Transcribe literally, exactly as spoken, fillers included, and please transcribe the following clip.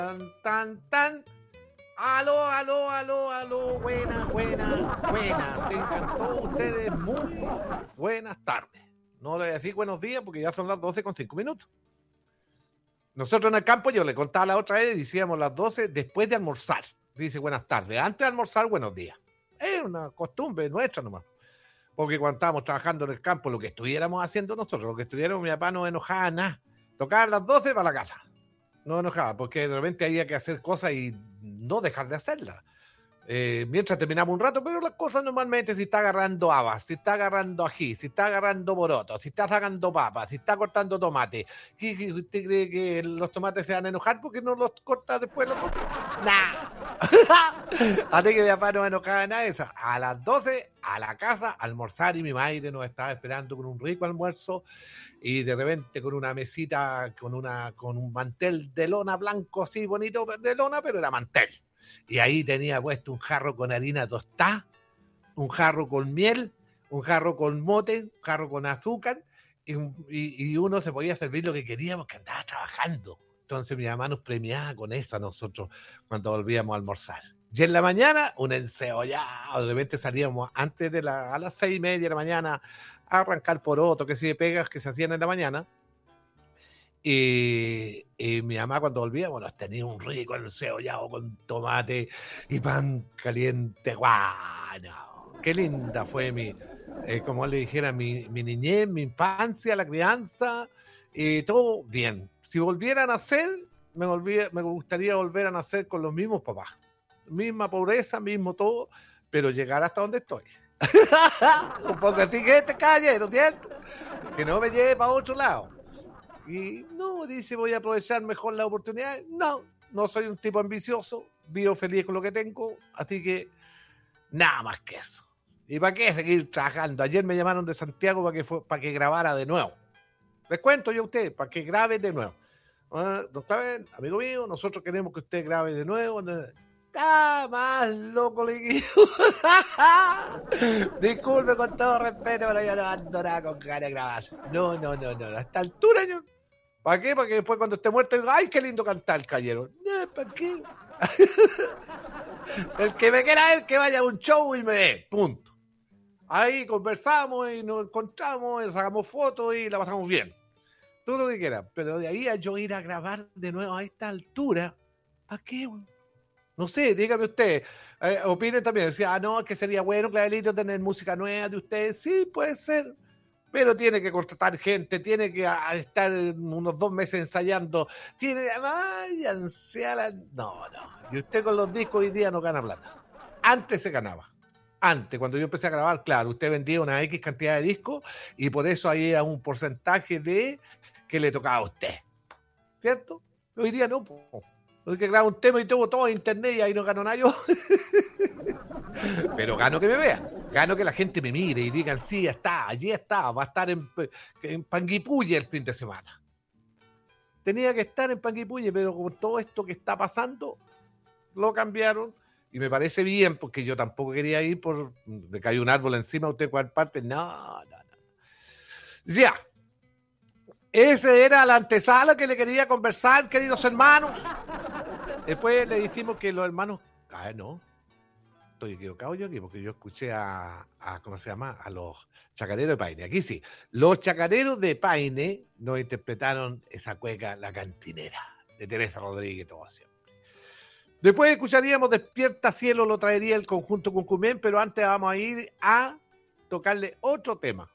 Tan, tan, tan. Aló, aló, aló, aló. Buena, buena, buena. Tengan todos ustedes muy buenas tardes. No les voy a decir buenos días porque ya son las doce con cinco minutos. Nosotros en el campo, yo le contaba la otra vez, decíamos las doce después de almorzar. Dice buenas tardes. Antes de almorzar, buenos días. Es una costumbre nuestra nomás. Porque cuando estábamos trabajando en el campo, lo que estuviéramos haciendo nosotros, lo que estuviéramos, mi papá no enojaba nada. Tocaba a las doce para la casa. No enojaba, porque de repente había que hacer cosas y no dejar de hacerlas. Eh, mientras terminamos un rato, pero las cosas normalmente, si está agarrando habas, si está agarrando ají, si está agarrando porotos, si está sacando papas, si está cortando tomate, ¿usted cree que los tomates se van a enojar porque no los corta después los otros? ¡Nah! Así que mi papá no enojaba nada de eso. A las doce, a la casa, a almorzar, y mi madre nos estaba esperando con un rico almuerzo, y de repente con una mesita, con una con un mantel de lona blanco, así bonito, de lona, pero era mantel. Y ahí tenía puesto un jarro con harina tostada, un jarro con miel, un jarro con mote, un jarro con azúcar, y, y, y uno se podía servir lo que quería porque andaba trabajando. Entonces mi mamá nos premiaba con eso a nosotros cuando volvíamos a almorzar. Y en la mañana, un encebollado. De repente salíamos antes de la, a las seis y media de la mañana a arrancar poroto, que sí, de pegas que se hacían en la mañana. Y, y mi mamá cuando volvía, bueno, tenía un rico encebollado con tomate y pan caliente. ¡Guau! No, qué linda fue mi, eh, como le dijera, mi, mi niñez, mi infancia, la crianza, y todo bien. Si volvieran a nacer, me, volví, me gustaría volver a nacer con los mismos papás. Misma pobreza, mismo todo, pero llegar hasta donde estoy. Un poco así que este caballero, ¿cierto? Que no me lleve para otro lado. Y no, dice, voy a aprovechar mejor la oportunidad. No, no soy un tipo ambicioso, vivo feliz con lo que tengo, así que nada más que eso. ¿Y para qué seguir trabajando? Ayer me llamaron de Santiago para que, fue, para que grabara de nuevo. Les cuento yo a ustedes, para que grabe de nuevo. Ah, ¿no está bien? Amigo mío, nosotros queremos que usted grabe de nuevo. ¡Ah, más loco, le digo! Disculpe con todo respeto, pero yo no ando nada con ganas de grabar. No, no, no, no. A esta altura yo... ¿Para qué? Para que después cuando esté muerto diga, ¡ay, qué lindo cantar, caballero! No, ¿para qué? El que me quiera ver, que vaya a un show y me ve. Punto. Ahí conversamos y nos encontramos, y sacamos fotos y la pasamos bien. Todo lo que quieras. Pero de ahí a yo ir a grabar de nuevo a esta altura, ¿para qué, güey? No sé, dígame usted, eh, opinen también, decía, ah, no, es que sería bueno, Clarelito, tener música nueva de ustedes, sí, puede ser, pero tiene que contratar gente, tiene que a, estar unos dos meses ensayando, tiene, váyanse a la... No, no, y usted con los discos hoy día no gana plata, antes se ganaba, antes, cuando yo empecé a grabar, claro, usted vendía una X cantidad de discos, y por eso había un porcentaje de que le tocaba a usted, ¿cierto? Hoy día no, pues. Porque grabo un tema y tengo todo en internet y ahí no gano nada yo. Pero gano que me vean. Gano que la gente me mire y digan, sí, está, allí está, va a estar en, en Panguipulli el fin de semana. Tenía que estar en Panguipulli, pero con todo esto que está pasando, lo cambiaron. Y me parece bien, porque yo tampoco quería ir por de que hay un árbol encima, usted cuál parte. No, no, no. Ya. Ese era la antesala que le quería conversar, queridos hermanos. Después le dijimos que los hermanos... Ah, no. Estoy equivocado yo aquí porque yo escuché a, a... ¿Cómo se llama? A los chacareros de Paine. Aquí sí. Los chacareros de Paine nos interpretaron esa cueca, La Cantinera, de Teresa Rodríguez, todo así. Después escucharíamos Despierta Cielo, lo traería el conjunto Cuncumén, pero antes vamos a ir a tocarle otro tema.